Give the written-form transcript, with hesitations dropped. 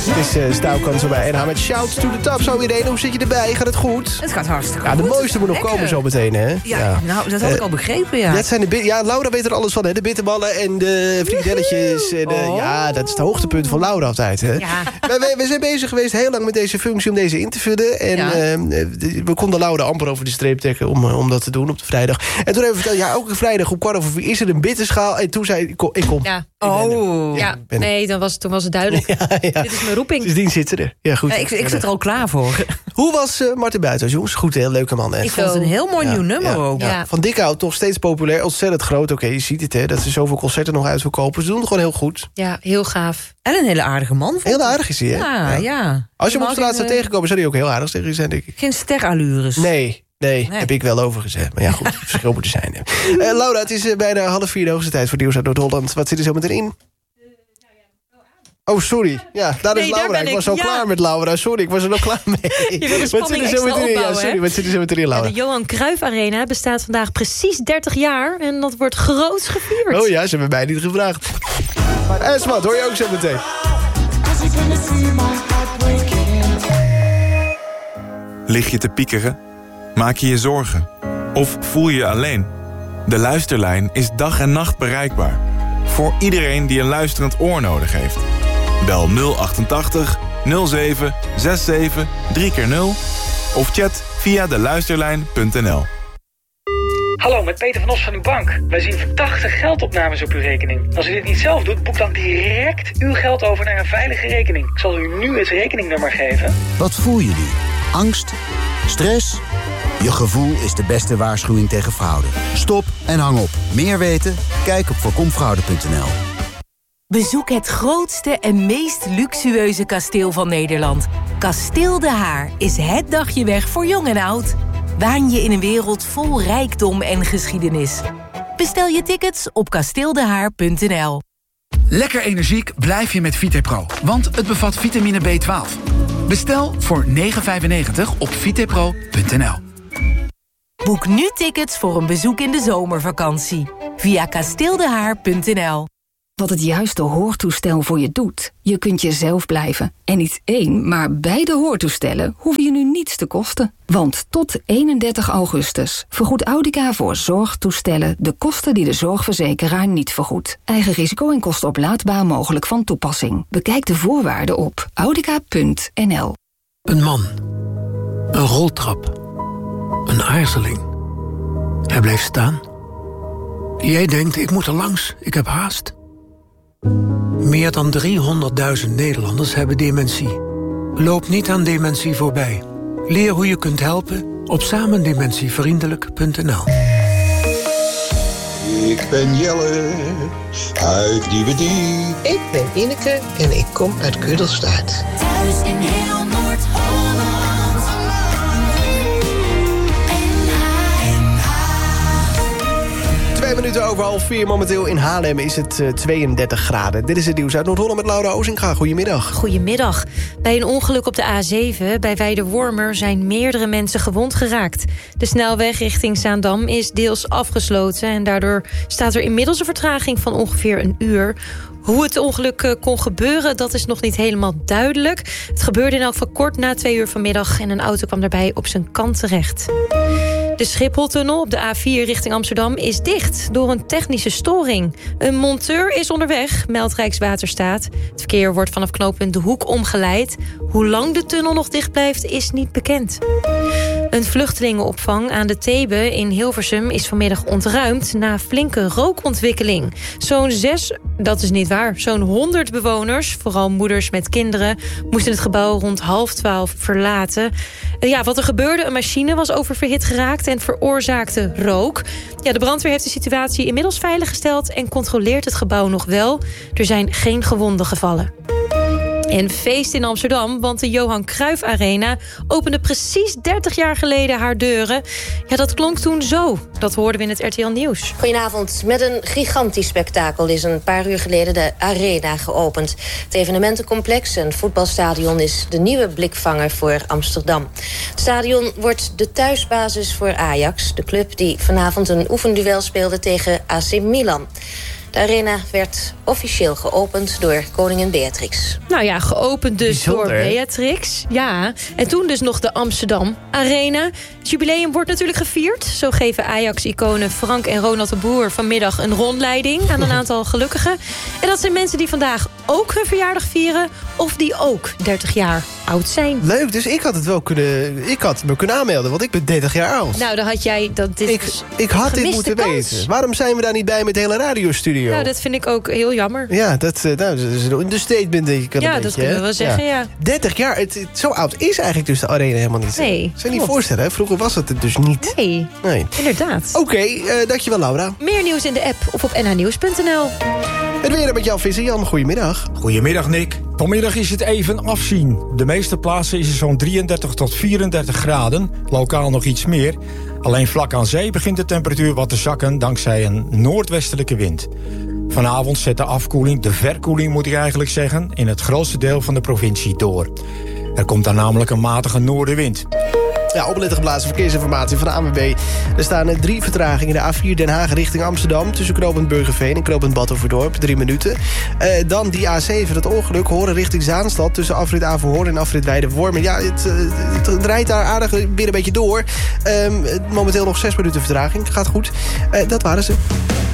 Het is Stauwkans bij NH met Shout to the Top. Zo Irene, hoe zit je erbij? Gaat het goed? Het gaat hartstikke goed. Ja, de mooiste moet nog komen zo meteen, hè? Ja, nou, dat had ik al begrepen, ja. Dat zijn Laura weet er alles van, hè? De bitterballen en de friedelletjes. Ja, dat is het hoogtepunt van Laura altijd, hè? Ja. We zijn bezig geweest heel lang met deze functie om deze in te vullen. En we konden Laura amper over de streep trekken om dat te doen op de vrijdag. En toen hebben we verteld, ja, ook een vrijdag om 4:15 is er een bitterschaal. En toen zei ik kom. Ja. Nee, toen was het duidelijk. Ja. Dit is mijn roeping. Sindsdien zitten er. Ja, goed. Ik zit er al klaar voor. Hoe was Martin Buitenhuis, jongens? Goed, heel leuke man. Hè? Ik vond het een heel mooi nieuw nummer ook. Ja. Van Dikhout nog steeds populair, ontzettend groot. Oké, je ziet het, hè, dat ze zoveel concerten nog uitverkopen. Ze doen het gewoon heel goed. Ja, heel gaaf. En een hele aardige man. Heel aardig is hij, hè? Ja. Als je hem op straat zou tegenkomen, zou hij ook heel aardig tegen je zijn, denk ik. Geen sterallures. Nee, heb ik wel over gezegd. Maar ja, goed, verschil moet er zijn. Laura, het is bijna 3:30 de hoogste tijd voor nieuws uit Noord-Holland. Wat zit er zo meteen in? Oh, sorry. Ja, daar is Laura. Ik was al klaar met Laura. Sorry, ik was er nog klaar mee. Je wil de spanning extra opbouwen, ja, sorry, wat zit er zo meteen in, Laura? De Johan Cruijff Arena bestaat vandaag precies 30 jaar. En dat wordt groots gevierd. Oh ja, ze hebben mij niet gevraagd. En Smat, hoor je ook zo meteen. Lig je te piekeren? Maak je je zorgen? Of voel je je alleen? De Luisterlijn is dag en nacht bereikbaar. Voor iedereen die een luisterend oor nodig heeft. Bel 088 07 67 3x0 of chat via deluisterlijn.nl. Hallo, met Peter van Os van uw bank. Wij zien verdachte geldopnames op uw rekening. Als u dit niet zelf doet, boek dan direct uw geld over naar een veilige rekening. Ik zal u nu het rekeningnummer geven. Wat voel je nu? Angst? Stress? Je gevoel is de beste waarschuwing tegen fraude. Stop en hang op. Meer weten? Kijk op voorkomfraude.nl. Bezoek het grootste en meest luxueuze kasteel van Nederland. Kasteel De Haar is het dagje weg voor jong en oud. Waan je in een wereld vol rijkdom en geschiedenis. Bestel je tickets op kasteeldehaar.nl. Lekker energiek blijf je met VitePro, want het bevat vitamine B12. Bestel voor €9,95 op vitepro.nl. Boek nu tickets voor een bezoek in de zomervakantie. Via kasteeldehaar.nl. Wat het juiste hoortoestel voor je doet. Je kunt jezelf blijven. En niet 1, maar beide hoortoestellen hoeven je nu niets te kosten. Want tot 31 augustus vergoedt Audica voor zorgtoestellen de kosten die de zorgverzekeraar niet vergoedt. Eigen risico en kosten oplaadbaar mogelijk van toepassing. Bekijk de voorwaarden op audica.nl. Een man. Een roltrap. Een aarzeling. Hij bleef staan. Jij denkt, ik moet er langs, ik heb haast. Meer dan 300.000 Nederlanders hebben dementie. Loop niet aan dementie voorbij. Leer hoe je kunt helpen op samendementievriendelijk.nl. Ik ben Jelle uit Nieuwediep. Ik ben Ineke en ik kom uit Kudelstaart. Thuis in heel Noord-Holland. 2 minuten over 3:30. Momenteel in Haarlem is het 32 graden. Dit is het nieuws uit Noord-Holland met Laura Ozinga. Goedemiddag. Goedemiddag. Bij een ongeluk op de A7 bij Weidewormer zijn meerdere mensen gewond geraakt. De snelweg richting Zaandam is deels afgesloten en daardoor staat er inmiddels een vertraging van ongeveer een uur. Hoe het ongeluk kon gebeuren, dat is nog niet helemaal duidelijk. Het gebeurde in elk geval kort na 2 uur vanmiddag en een auto kwam daarbij op zijn kant terecht. De Schipholtunnel op de A4 richting Amsterdam is dicht door een technische storing. Een monteur is onderweg, meldt Rijkswaterstaat. Het verkeer wordt vanaf knooppunt De Hoek omgeleid. Hoe lang de tunnel nog dicht blijft, is niet bekend. Een vluchtelingenopvang aan de Thebe in Hilversum is vanmiddag ontruimd na flinke rookontwikkeling. Zo'n 100 bewoners, vooral moeders met kinderen, moesten het gebouw rond 11:30 verlaten. Wat er gebeurde, een machine was oververhit geraakt en veroorzaakte rook. De brandweer heeft de situatie inmiddels veiliggesteld en controleert het gebouw nog wel. Er zijn geen gewonden gevallen. En feest in Amsterdam, want de Johan Cruijff Arena opende precies 30 jaar geleden haar deuren. Dat klonk toen zo. Dat hoorden we in het RTL Nieuws. Goedenavond. Met een gigantisch spektakel is een paar uur geleden de Arena geopend. Het evenementencomplex en voetbalstadion is de nieuwe blikvanger voor Amsterdam. Het stadion wordt de thuisbasis voor Ajax, de club die vanavond een oefenduel speelde tegen AC Milan. De arena werd officieel geopend door koningin Beatrix. Nou ja, geopend dus Bijzonder, door Beatrix. Ja, en toen dus nog de Amsterdam Arena. Het jubileum wordt natuurlijk gevierd. Zo geven Ajax-iconen Frank en Ronald de Boer vanmiddag een rondleiding aan een aantal gelukkigen. En dat zijn mensen die vandaag ook hun verjaardag vieren of die ook 30 jaar oud zijn. Leuk, dus ik had het wel ik had me kunnen aanmelden, want ik ben 30 jaar oud. Nou, dan had jij Ik had dit moeten kans. weten. Waarom zijn we daar niet bij met de hele radiostudio? Nou, dat vind ik ook heel jammer. Ja, dat is een understatement, denk ik. Ja, dat kunnen we wel zeggen, ja. 30 jaar, zo oud is eigenlijk dus de arena helemaal niet. Nee, Zou je niet voorstellen, hè? Vroeger was het dus niet. Nee, inderdaad. Oké, dankjewel Laura. Meer nieuws in de app of op nhnieuws.nl. Het weer met Jan Visser. Jan, goedemiddag. Goedemiddag, Nick. Vanmiddag is het even afzien. Op de meeste plaatsen is het zo'n 33 tot 34 graden. Lokaal nog iets meer. Alleen vlak aan zee begint de temperatuur wat te zakken dankzij een noordwestelijke wind. Vanavond zet de afkoeling, de verkoeling moet ik eigenlijk zeggen, in het grootste deel van de provincie door. Er komt dan namelijk een matige noordenwind. Ja, opletten geblazen verkeersinformatie van de ANWB. Er staan 3 vertragingen. De A4 Den Haag richting Amsterdam. Tussen knooppunt Burgerveen en knooppunt Badhoevedorp. 3 minuten. Dan die A7, dat ongeluk. Horen richting Zaanstad. Tussen afrit Averhoorn en afrit Weidewormen. Ja, het rijdt daar aardig weer een beetje door. Momenteel nog 6 minuten vertraging. Gaat goed. Dat waren ze.